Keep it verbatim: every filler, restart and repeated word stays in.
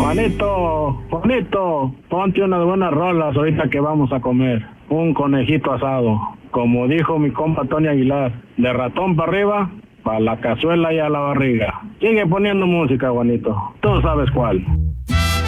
Juanito, Juanito, ponte unas buenas rolas ahorita que vamos a comer. Un conejito asado. Como dijo mi compa Tony Aguilar, de ratón para arriba, para la cazuela y a la barriga. Sigue poniendo música, Juanito. Tú sabes cuál.